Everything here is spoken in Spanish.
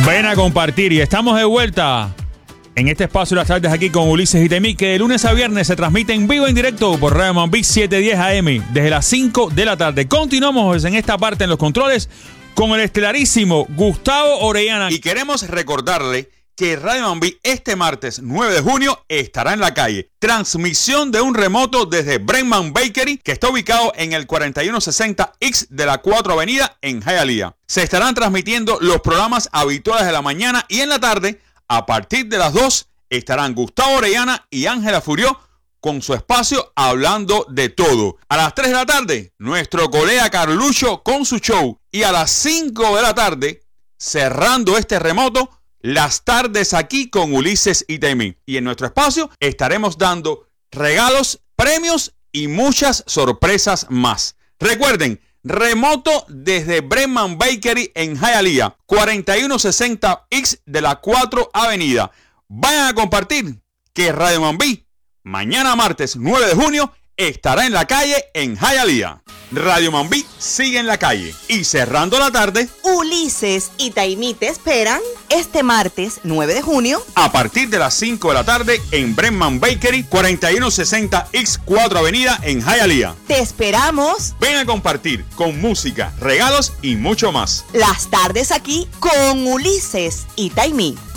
Ven a compartir y estamos de vuelta en este espacio de las tardes aquí con Ulises y Taimí, que de lunes a viernes se transmite en vivo en directo por Radio Mambí 710 AM desde las 5 de la tarde. Continuamos en esta parte en los controles con el estelarísimo Gustavo Orellana. Y queremos recordarle que Radio Mambí este martes 9 de junio estará en la calle. Transmisión de un remoto desde Brenman Bakery, que está ubicado en el 4160 X de la 4 Avenida en Hialeah. Se estarán transmitiendo los programas habituales de la mañana y en la tarde, a partir de las 2, estarán Gustavo Orellana y Ángela Furió con su espacio Hablando de Todo. A las 3 de la tarde, nuestro colega Carlucho con su show. Y a las 5 de la tarde, cerrando este remoto, Las Tardes aquí con Ulises y Taimí. Y en nuestro espacio estaremos dando regalos, premios y muchas sorpresas más. Recuerden, remoto desde Brenman Bakery en Hialeah, 4160 X de la 4 Avenida. Vayan a compartir que Radio Mambí, mañana martes 9 de junio, estará en la calle en Hialeah. Radio Mambí sigue en la calle. Y cerrando la tarde, Ulises y Taimí te esperan este martes 9 de junio a partir de las 5 de la tarde en Brenman Bakery, 4160 X 4 Avenida en Hialeah. Te esperamos. Ven a compartir con música, regalos y mucho más. Las tardes aquí con Ulises y Taimí.